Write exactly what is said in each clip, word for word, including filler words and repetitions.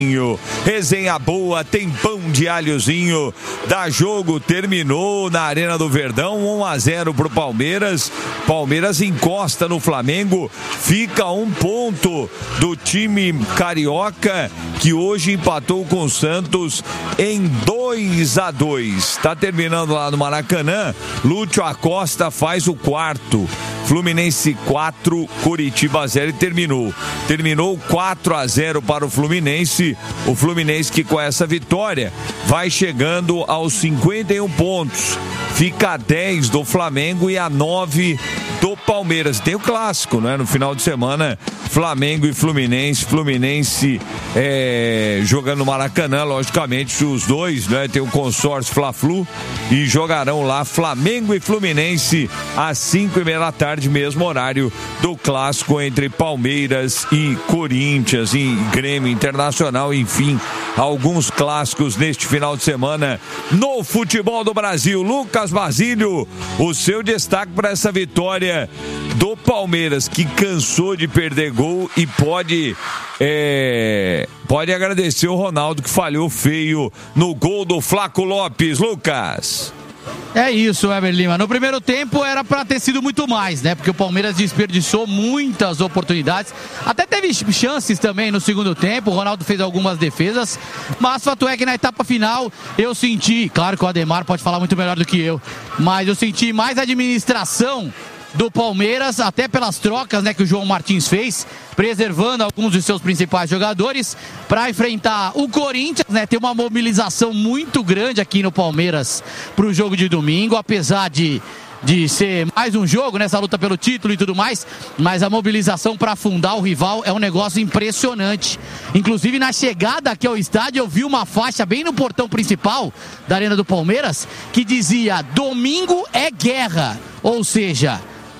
Resenha boa, tem pão de alhozinho. Dá jogo, terminou na Arena do Verdão, um a zero pro Palmeiras. Palmeiras encosta no Flamengo, fica um ponto do time carioca, que hoje empatou com o Santos em dois a dois. Tá terminando lá no Maracanã. Lúcio Acosta faz o quarto. Fluminense quatro, Coritiba zero e terminou. Terminou quatro a zero para o Fluminense. O Fluminense que com essa vitória vai chegando aos cinquenta e um pontos. Fica a dez do Flamengo e a nove do Palmeiras. Tem o clássico, né? No final de semana, Flamengo e Fluminense. Fluminense é, jogando no Maracanã, logicamente, os dois, né? Tem o consórcio Fla-Flu e jogarão lá Flamengo e Fluminense às cinco e meia da tarde, mesmo horário do clássico entre Palmeiras e Corinthians, e Grêmio Internacional, enfim, alguns clássicos neste final de semana no futebol do Brasil. Lucas Basílio, o seu destaque para essa vitória do Palmeiras, que cansou de perder gol e pode é, pode agradecer o Ronaldo, que falhou feio no gol do Flaco Lopes. Lucas. É isso, Weber Lima. No primeiro tempo era para ter sido muito mais, né? Porque o Palmeiras desperdiçou muitas oportunidades. Até teve chances também no segundo tempo. O Ronaldo fez algumas defesas. Mas fato é que na etapa final eu senti, claro que o Ademar pode falar muito melhor do que eu, mas eu senti mais administração do Palmeiras, até pelas trocas, né, que o João Martins fez, preservando alguns de seus principais jogadores para enfrentar o Corinthians, né? Tem uma mobilização muito grande aqui no Palmeiras para o jogo de domingo, apesar de de ser mais um jogo nessa luta pelo título e tudo mais, mas a mobilização para afundar o rival é um negócio impressionante. Inclusive na chegada aqui ao estádio eu vi uma faixa bem no portão principal da Arena do Palmeiras que dizia: domingo é guerra, ou seja,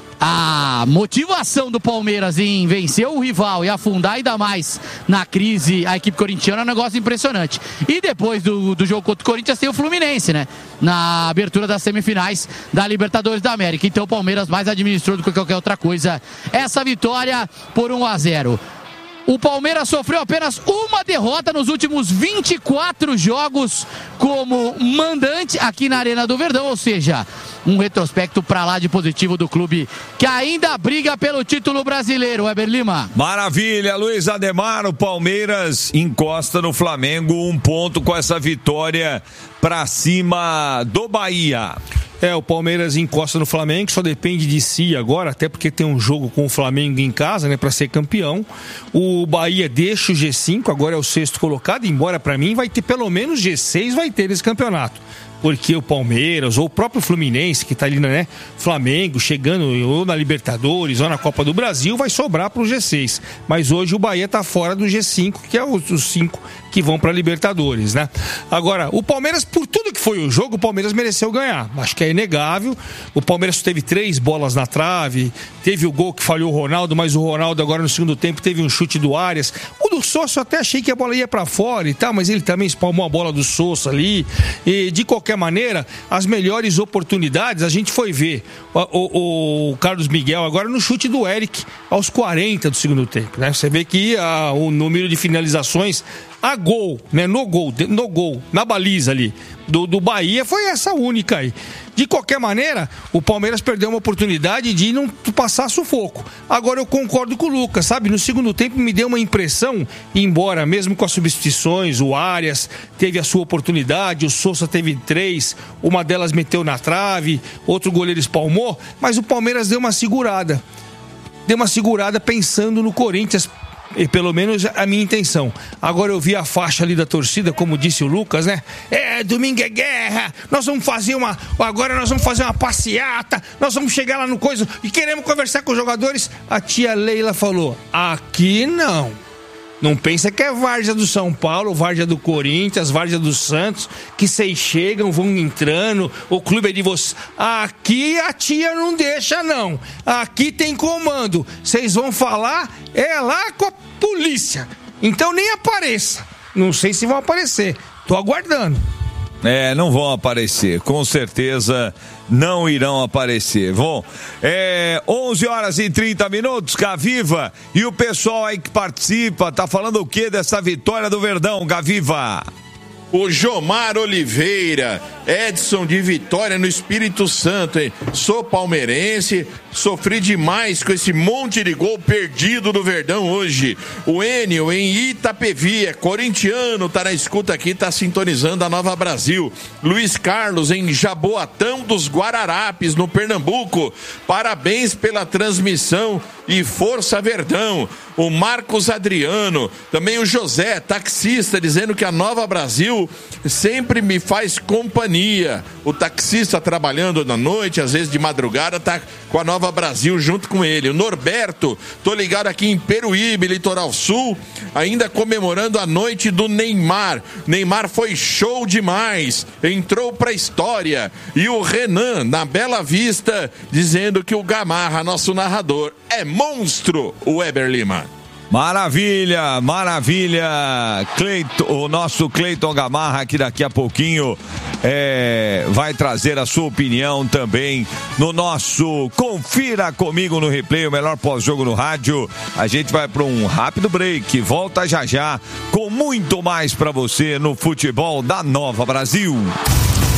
a motivação do Palmeiras em vencer o rival e afundar ainda mais na crise a equipe corintiana é um negócio impressionante. E depois do, do jogo contra o Corinthians tem o Fluminense, né? Na abertura das semifinais da Libertadores da América. Então o Palmeiras mais administrou do que qualquer outra coisa essa vitória por um a zero. O Palmeiras sofreu apenas uma derrota nos últimos vinte e quatro jogos como mandante aqui na Arena do Verdão, ou seja, um retrospecto pra lá de positivo do clube que ainda briga pelo título brasileiro. Weber Lima. Maravilha, Luiz Ademar. O Palmeiras encosta no Flamengo, um ponto com essa vitória pra cima do Bahia. É, o Palmeiras encosta no Flamengo, só depende de si agora, até porque tem um jogo com o Flamengo em casa, né, para ser campeão. O Bahia deixa o G cinco, agora é o sexto colocado, embora para mim vai ter pelo menos G seis, vai ter esse campeonato. Porque o Palmeiras, ou o próprio Fluminense, que tá ali, né, Flamengo, chegando ou na Libertadores, ou na Copa do Brasil, vai sobrar pro G seis. Mas hoje o Bahia tá fora do G cinco, que é os cinco que vão pra Libertadores, né? Agora, o Palmeiras, por tudo que foi o jogo, o Palmeiras mereceu ganhar. Acho que é inegável. O Palmeiras teve três bolas na trave, teve o gol que falhou o Ronaldo, mas o Ronaldo agora no segundo tempo teve um chute do Arias. O do Sousa eu até achei que a bola ia pra fora e tal, mas ele também espalmou a bola do Sousa ali. E de qualquer maneira, as melhores oportunidades a gente foi ver o, o, o Carlos Miguel agora no chute do Eric aos quarenta do segundo tempo, né? Você vê que a, o número de finalizações a gol, né? No gol, no gol, na baliza ali do, do Bahia foi essa única aí. De qualquer maneira, o Palmeiras perdeu uma oportunidade de não passar sufoco. Agora eu concordo com o Lucas, sabe? No segundo tempo me deu uma impressão, embora mesmo com as substituições, o Arias teve a sua oportunidade, o Sousa teve três, uma delas meteu na trave, outro goleiro espalmou, mas o Palmeiras deu uma segurada. Deu uma segurada pensando no Corinthians, e pelo menos a minha intenção. Agora eu vi a faixa ali da torcida, como disse o Lucas, né? É, domingo é guerra, nós vamos fazer uma, agora nós vamos fazer uma passeata, nós vamos chegar lá no coisa e queremos conversar com os jogadores. A tia Leila falou, aqui não. Não pensa que é várzea do São Paulo, várzea do Corinthians, várzea do Santos, que vocês chegam, vão entrando, o clube é de vocês. Aqui a tia não deixa, não. Aqui tem comando. Vocês vão falar, é lá com a polícia. Então nem apareça. Não sei se vão aparecer. Tô aguardando. É, não vão aparecer, com certeza não irão aparecer. Bom, é onze horas e trinta minutos, Gaviva, e o pessoal aí que participa, tá falando o que dessa vitória do Verdão, Gaviva? O Jomar Oliveira, Edson de Vitória no Espírito Santo, hein? Sou palmeirense, sofri demais com esse monte de gol perdido do Verdão hoje. O Enio em Itapevi, é corintiano, tá na escuta aqui, tá sintonizando a Nova Brasil. Luiz Carlos em Jaboatão dos Guararapes, no Pernambuco. Parabéns pela transmissão e força Verdão. O Marcos Adriano, também o José, taxista, dizendo que a Nova Brasil sempre me faz companhia. O taxista trabalhando na noite, às vezes de madrugada, tá com a Nova Brasil junto com ele. O Norberto, tô ligado aqui em Peruíbe, Litoral Sul, ainda comemorando a noite do Neymar. Neymar foi show demais, entrou pra história. E o Renan, na Bela Vista, dizendo que o Gamarra, nosso narrador, é monstro, o Weber Lima. Maravilha, maravilha, Cleiton, o nosso Cleiton Gamarra, que daqui a pouquinho é, vai trazer a sua opinião também no nosso Confira Comigo no Replay, o melhor pós-jogo no rádio. A gente vai para um rápido break, volta já já com muito mais para você no futebol da Nova Brasil.